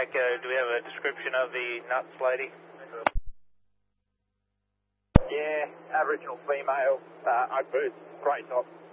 Echo. Do we have a description of the nuts lady? Yeah, Aboriginal female, Oak boots, grey top.